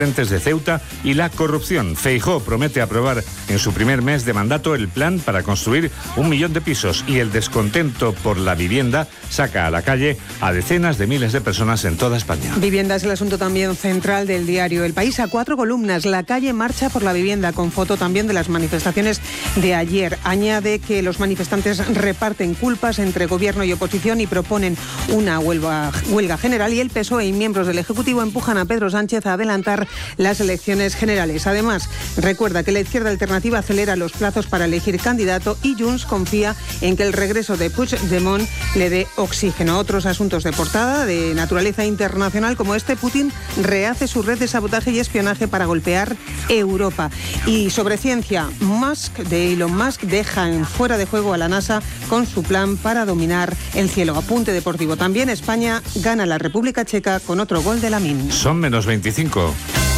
de Ceuta y la corrupción. Feijóo promete aprobar en su primer mes de mandato el plan para construir 1 millón de pisos, y el descontento por la vivienda saca a la calle a decenas de miles de personas en toda España. Vivienda es el asunto también central del diario El País. A 4 columnas, la calle marcha por la vivienda, con foto también de las manifestaciones de ayer. Añade que los manifestantes reparten culpas entre gobierno y oposición y proponen una huelga general, y el PSOE y miembros del Ejecutivo empujan a Pedro Sánchez a adelantar las elecciones generales. Además, recuerda que la izquierda alternativa acelera los plazos para elegir candidato, y Junts confía en que el regreso de Puigdemont le dé oxígeno. Otros asuntos de portada de naturaleza internacional como este: Putin rehace su red de sabotaje y espionaje para golpear Europa. Y sobre ciencia, Elon Musk deja en fuera de juego a la NASA con su plan para dominar el cielo. Apunte deportivo también: España gana la República Checa con otro gol de Lamine. Son menos 25.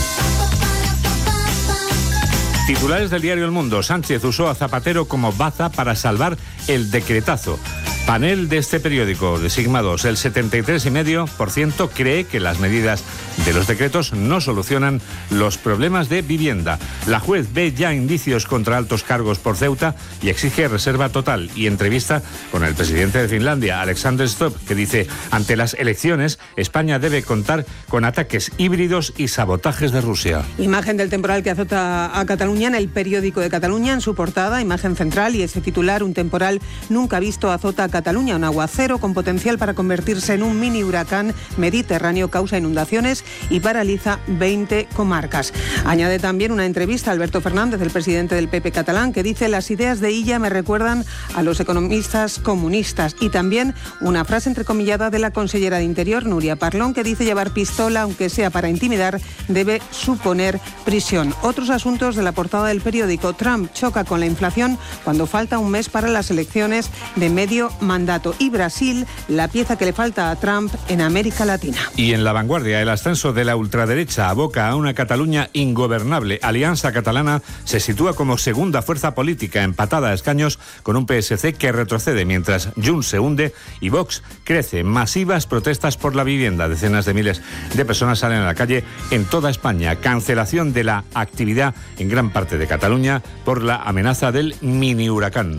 Titulares del diario El Mundo. Sánchez usó a Zapatero como baza para salvar el decretazo. Panel de este periódico, de Sigma 2, el 73,5% cree que las medidas de los decretos no solucionan los problemas de vivienda. La juez ve ya indicios contra altos cargos por Ceuta y exige reserva total. Y entrevista con el presidente de Finlandia, Alexander Stubb, que dice: ante las elecciones, España debe contar con ataques híbridos y sabotajes de Rusia. Imagen del temporal que azota a Cataluña en el periódico de Cataluña, en su portada, imagen central, y ese titular: un temporal nunca visto azota a Cataluña. Un aguacero con potencial para convertirse en un mini huracán mediterráneo causa inundaciones y paraliza 20 comarcas. Añade también una entrevista a Alberto Fernández, el presidente del PP catalán, que dice: las ideas de Illa me recuerdan a los economistas comunistas. Y también una frase entrecomillada de la consellera de Interior, Núria Parlon, que dice: llevar pistola, aunque sea para intimidar, debe suponer prisión. Otros asuntos de la portada del periódico: Trump choca con la inflación cuando falta un mes para las elecciones de medio mandato. Y Brasil, la pieza que le falta a Trump en América Latina. Y en La Vanguardia, el ascenso de la ultraderecha aboca a una Cataluña ingobernable. Alianza Catalana se sitúa como segunda fuerza política, empatada a escaños con un PSC que retrocede, mientras Junts se hunde y Vox crece. Masivas protestas por la vivienda. Decenas de miles de personas salen a la calle en toda España. Cancelación de la actividad en gran parte de Cataluña por la amenaza del mini huracán.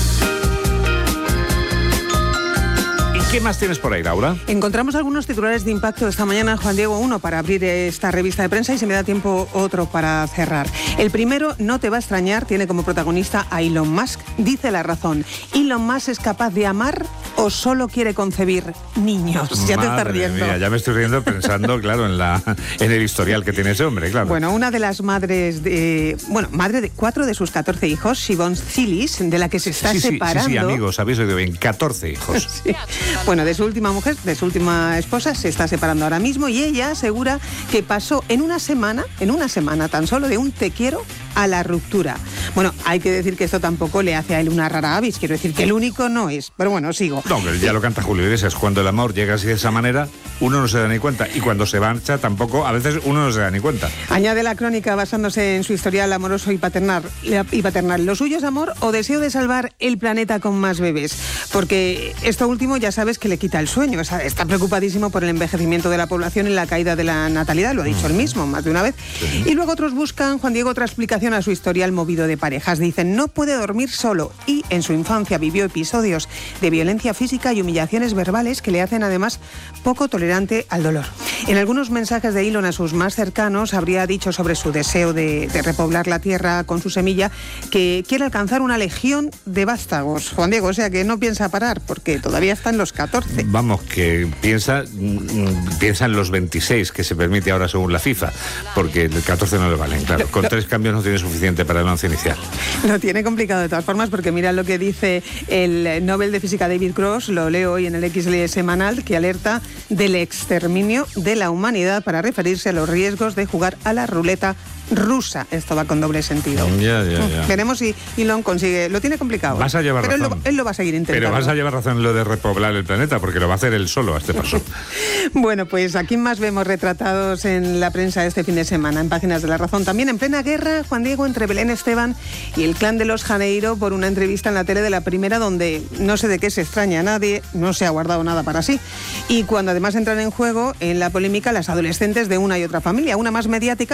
¿Qué más tienes por ahí, Laura? Encontramos algunos titulares de impacto esta mañana, Juan Diego. Uno para abrir esta revista de prensa, y si me da tiempo otro para cerrar. El primero, no te va a extrañar, tiene como protagonista a Elon Musk. Dice La Razón: Elon Musk es capaz de amar o solo quiere concebir niños. Ya te estás riendo. Mía, ya me estoy riendo pensando, claro, en el historial que tiene ese hombre, claro. Bueno, una de las madres madre de 4 de sus 14 hijos, Siobhan Zilis, de la que se está separando. Sí, amigos, habéis oído bien, 14 hijos. Sí. Bueno, de su última mujer, de su última esposa, se está separando ahora mismo, y ella asegura que pasó en una semana tan solo, de un te quiero a la ruptura. Bueno, hay que decir que esto tampoco le hace a él una rara avis, quiero decir que el único no es, pero bueno, sigo. No, ya lo canta Julio Iglesias: cuando el amor llega así de esa manera, uno no se da ni cuenta, y cuando se marcha tampoco, a veces uno no se da ni cuenta. Añade la crónica, basándose en su historial amoroso y paternal. ¿Lo suyo es amor o deseo de salvar el planeta con más bebés? Porque esto último ya sabes que le quita el sueño. Está preocupadísimo por el envejecimiento de la población y la caída de la natalidad, lo ha dicho él mismo más de una vez. Sí. Y luego otros buscan, Juan Diego, otra explicación a su historial movido de parejas. Dicen: no puede dormir solo, y en su infancia vivió episodios de violencia física y humillaciones verbales que le hacen además poco tolerante al dolor. En algunos mensajes de Elon a sus más cercanos habría dicho sobre su deseo de repoblar la tierra con su semilla que quiere alcanzar una legión de vástagos, Juan Diego, o sea que no piensa parar porque todavía está en los 14. Vamos, que piensa en los 26 que se permite ahora según la FIFA, porque el 14 no le valen, claro. Con 3 cambios no tiene suficiente para el once inicial. Lo tiene complicado de todas formas, porque mira lo que dice el Nobel de Física David Cross, lo leo hoy en el XL semanal, que alerta del exterminio de la humanidad para referirse a los riesgos de jugar a la ruleta rusa. Esto va con doble sentido. Ya. Veremos si Elon consigue. Lo tiene complicado. Vas a llevar razón. Él lo va a seguir intentando. Pero vas a llevar razón en lo de repoblar el planeta, porque lo va a hacer él solo a este paso. Bueno, pues aquí más vemos retratados en la prensa este fin de semana, en páginas de La Razón. También en plena guerra, Juan Diego, entre Belén Esteban y el clan de los Janeiro, por una entrevista en la tele de La Primera, donde no sé de qué se extraña a nadie, no se ha guardado nada para sí. Y cuando además entran en juego en la polémica las adolescentes de una y otra familia, una más mediática,